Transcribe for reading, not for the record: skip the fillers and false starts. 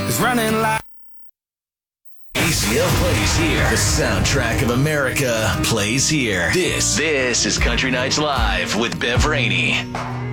is running like ACL plays here. The soundtrack of America plays here. This is Country Nights Live with Bev Rainey.